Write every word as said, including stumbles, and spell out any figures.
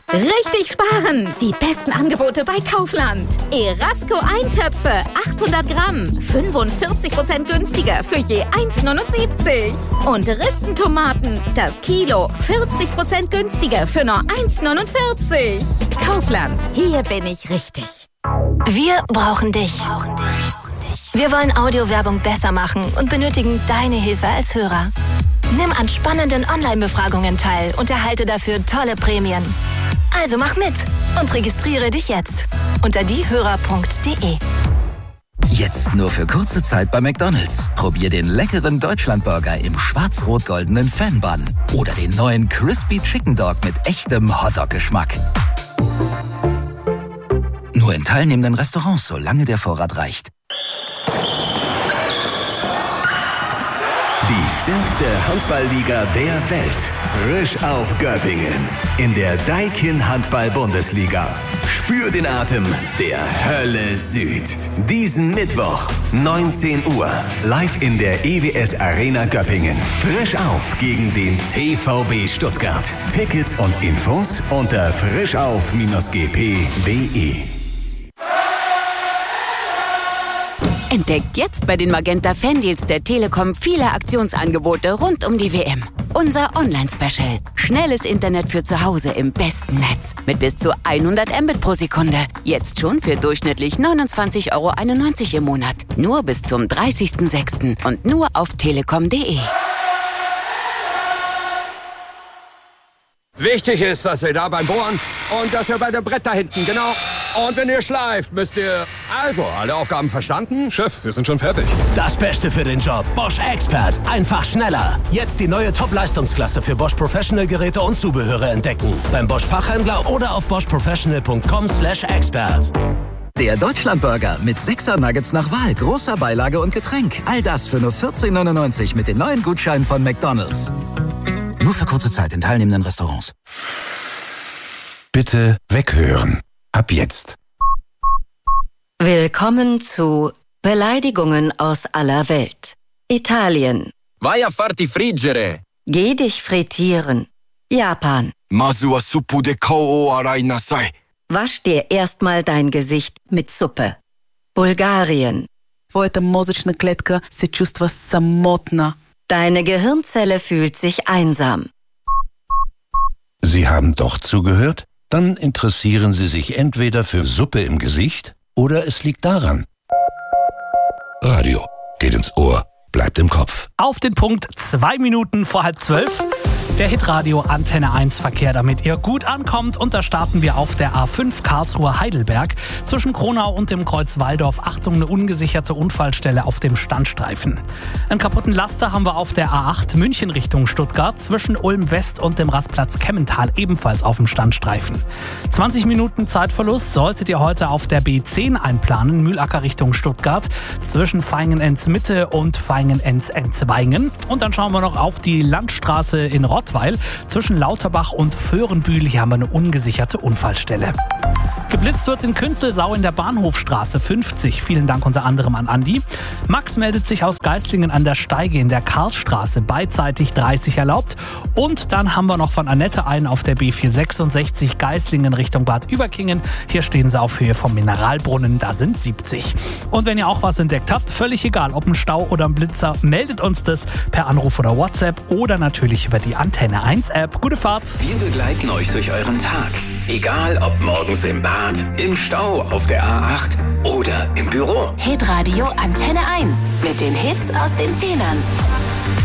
Richtig sparen! Die besten Angebote bei Kaufland. Erasco-Eintöpfe, achthundert Gramm, fünfundvierzig Prozent günstiger für je eins Komma neunundsiebzig. Und Ristentomaten, das Kilo, vierzig Prozent günstiger für nur eins Komma neunundvierzig. Kaufland, hier bin ich richtig. Wir brauchen dich. Wir wollen Audiowerbung besser machen und benötigen deine Hilfe als Hörer. Nimm an spannenden Online-Befragungen teil und erhalte dafür tolle Prämien. Also mach mit und registriere dich jetzt unter diehörer punkt de. Jetzt nur für kurze Zeit bei McDonald's. Probier den leckeren Deutschlandburger im schwarz-rot-goldenen Fan-Bun oder den neuen Crispy Chicken Dog mit echtem Hotdog-Geschmack. Nur in teilnehmenden Restaurants, solange der Vorrat reicht. Die stärkste Handballliga der Welt. Frisch auf Göppingen. In der Daikin Handball-Bundesliga. Spür den Atem der Hölle Süd. Diesen Mittwoch, neunzehn Uhr. Live in der E W S Arena Göppingen. Frisch auf gegen den T V B Stuttgart. Tickets und Infos unter frischauf Bindestrich g p punkt de. Entdeckt jetzt bei den Magenta Fandeals der Telekom viele Aktionsangebote rund um die W M. Unser Online-Special. Schnelles Internet für zu Hause im besten Netz. Mit bis zu hundert Mbit pro Sekunde. Jetzt schon für durchschnittlich neunundzwanzig Euro einundneunzig im Monat. Nur bis zum dreißigsten sechsten und nur auf telekom punkt de. Wichtig ist, dass ihr da beim Bohren und dass ihr bei dem Brett da hinten, genau. Und wenn ihr schleift, müsst ihr... Also, alle Aufgaben verstanden? Chef, wir sind schon fertig. Das Beste für den Job. Bosch Expert. Einfach schneller. Jetzt die neue Top-Leistungsklasse für Bosch Professional-Geräte und Zubehöre entdecken. Beim Bosch-Fachhändler oder auf bosch professional punkt com slash expert. Der Deutschlandburger mit sechser Nuggets nach Wahl, großer Beilage und Getränk. All das für nur vierzehn neunundneunzig mit den neuen Gutscheinen von McDonald's. Nur für kurze Zeit in teilnehmenden Restaurants. Bitte weghören. Ab jetzt. Willkommen zu Beleidigungen aus aller Welt. Italien. Vai a farti friggere. Geh dich frittieren. Japan. Masu wa suppu de kou o arai nasai. Wasch dir erstmal dein Gesicht mit Suppe. Bulgarien. Твоята мозъчна клетка се чувства самотна. Deine Gehirnzelle fühlt sich einsam. Sie haben doch zugehört? Dann interessieren Sie sich entweder für Suppe im Gesicht oder es liegt daran. Radio geht ins Ohr, bleibt im Kopf. Auf den Punkt, zwei Minuten vor halb zwölf. Der Hitradio Antenne eins Verkehr, damit ihr gut ankommt. Und da starten wir auf der A fünf Karlsruhe-Heidelberg. Zwischen Kronau und dem Kreuz Walldorf. Achtung, eine ungesicherte Unfallstelle auf dem Standstreifen. Einen kaputten Laster haben wir auf der A acht München Richtung Stuttgart. Zwischen Ulm West und dem Rastplatz Kemmental ebenfalls auf dem Standstreifen. zwanzig Minuten Zeitverlust solltet ihr heute auf der B zehn einplanen. Mühlacker Richtung Stuttgart. Zwischen Vaingen-Enz Mitte und Vaingen-Enz-Enzweingen. Und dann schauen wir noch auf die Landstraße in Rottweil. Zwischen Lauterbach und Föhrenbühl, hier haben wir eine ungesicherte Unfallstelle. Geblitzt wird in Künzelsau in der Bahnhofstraße fünfzig. Vielen Dank unter anderem an Andi. Max meldet sich aus Geislingen an der Steige in der Karlsstraße. Beidseitig dreißig erlaubt. Und dann haben wir noch von Annette einen auf der B vierhundertsechsundsechzig Geislingen Richtung Bad Überkingen. Hier stehen sie auf Höhe vom Mineralbrunnen, da sind siebzig. Und wenn ihr auch was entdeckt habt, völlig egal, ob ein Stau oder ein Blitzer, meldet uns das per Anruf oder WhatsApp oder natürlich über die Antenne eins App. Gute Fahrt! Wir begleiten euch durch euren Tag. Egal ob morgens im Bad, im Stau, auf der A acht oder im Büro. Hitradio Antenne eins mit den Hits aus den Zehnern.